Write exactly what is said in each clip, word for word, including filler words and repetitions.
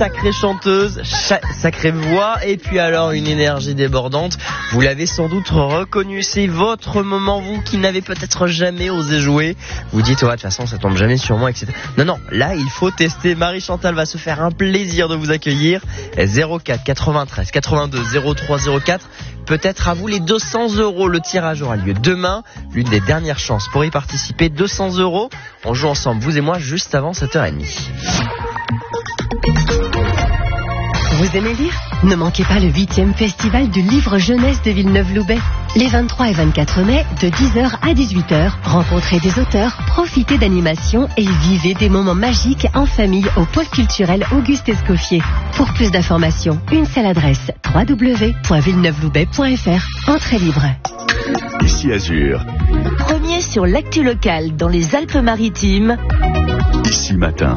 sacrée chanteuse, cha- sacrée voix, et puis alors une énergie débordante. Vous l'avez sans doute reconnu, c'est votre moment, vous qui n'avez peut-être jamais osé jouer. Vous dites, ouais, de toute façon, ça tombe jamais sur moi, et cetera. Non, non, là, il faut tester. Marie-Chantal va se faire un plaisir de vous accueillir. zéro quatre quatre-vingt-treize quatre-vingt-deux zéro trois zéro quatre. Peut-être à vous les deux cents euros. Le tirage aura lieu demain. L'une des dernières chances pour y participer. deux cents euros. On joue ensemble, vous et moi, juste avant sept heures trente. Vous aimez lire ? Ne manquez pas le huitième festival du livre jeunesse de Villeneuve-Loubet. Les vingt-trois et vingt-quatre mai, de dix heures à dix-huit heures, rencontrez des auteurs, profitez d'animations et vivez des moments magiques en famille au pôle culturel Auguste Escoffier. Pour plus d'informations, une seule adresse, w w w point villeneuve loubet point f r. Entrée libre. Ici Azur. Premier sur l'actu locale dans les Alpes-Maritimes. Ici Matin.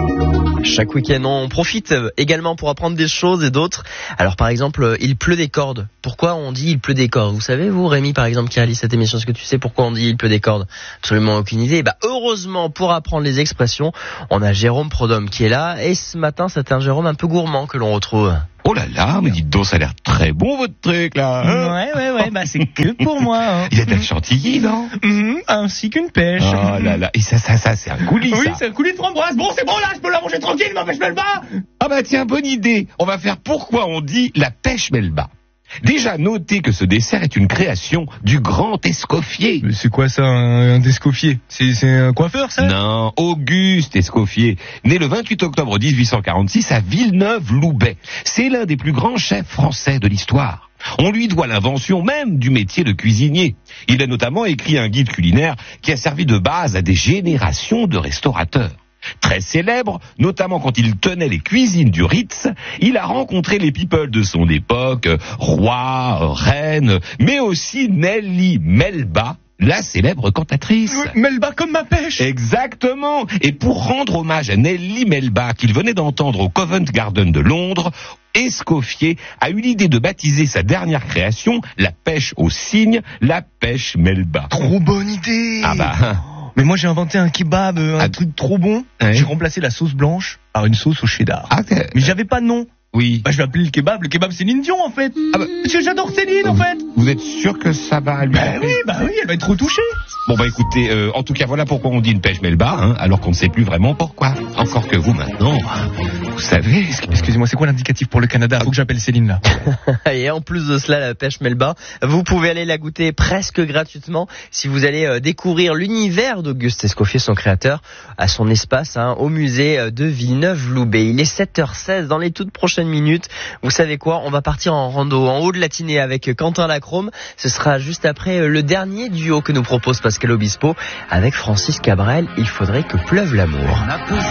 Chaque week-end, on profite également pour apprendre des choses et d'autres. Alors, par exemple, il pleut des cordes. Pourquoi on dit il pleut des cordes ? Vous savez, vous, Rémi, par exemple, qui réalise cette émission, est-ce que tu sais pourquoi on dit il pleut des cordes ? Absolument aucune idée. Bah, heureusement, pour apprendre les expressions, on a Jérôme Prodhomme qui est là. Et ce matin, c'est un Jérôme un peu gourmand que l'on retrouve. Oh là là, mais dites donc, ça a l'air très bon votre truc là. Hein, ouais, ouais, ouais, bah c'est que pour moi. Hein. Il y a de la chantilly, non ? Mmh, ainsi qu'une pêche. Oh là là, et ça, ça, ça, c'est un coulis, oui, ça. c'est un coulis de framboise. Bon, c'est bon là, je peux la manger tranquille, ma pêche Melba. Ah bah tiens, bonne idée. On va faire pourquoi on dit la pêche Melba. Déjà, notez que ce dessert est une création du grand Escoffier. Mais c'est quoi ça, un, un Escoffier ? C'est, c'est un coiffeur, ça ? Non, Auguste Escoffier, né le vingt-huit octobre dix-huit cent quarante-six à Villeneuve-Loubet. C'est l'un des plus grands chefs français de l'histoire. On lui doit l'invention même du métier de cuisinier. Il a notamment écrit un guide culinaire qui a servi de base à des générations de restaurateurs. Très célèbre, notamment quand il tenait les cuisines du Ritz, il a rencontré les people de son époque, rois, reines, mais aussi Nelly Melba, la célèbre cantatrice. Melba comme ma pêche. Exactement. Et pour rendre hommage à Nelly Melba, qu'il venait d'entendre au Covent Garden de Londres, Escoffier a eu l'idée de baptiser sa dernière création, la pêche au cygne, la pêche Melba. Trop bonne idée. Ah bah... Mais moi j'ai inventé un kebab, un ah, truc trop bon. Ouais. J'ai remplacé la sauce blanche par une sauce au cheddar. Ah, mais j'avais pas de nom. Oui. Bah je vais appeler le kebab. Le kebab c'est Céline Dion en fait. Ah bah, parce que j'adore Céline en fait. Vous êtes sûr que ça va lui Bah appeler ? oui, bah oui, elle va être trop touchée. Bon bah écoutez, euh, en tout cas voilà pourquoi on dit une pêche Melba, hein, alors qu'on ne sait plus vraiment pourquoi. Encore que vous maintenant, vous savez... Excusez-moi, c'est quoi l'indicatif pour le Canada ? Faut que j'appelle Céline là. Et en plus de cela, la pêche Melba, vous pouvez aller la goûter presque gratuitement si vous allez euh, découvrir l'univers d'Auguste Escoffier, son créateur, à son espace hein, au musée de Villeneuve-Loubet. Il est sept heures seize dans les toutes prochaines minutes. Vous savez quoi ? On va partir en rando en haut de la Tinée avec Quentin Lacrome. Ce sera juste après le dernier duo que nous propose Pascal Obispo avec Francis Cabrel. Il faudrait que pleuve l'amour.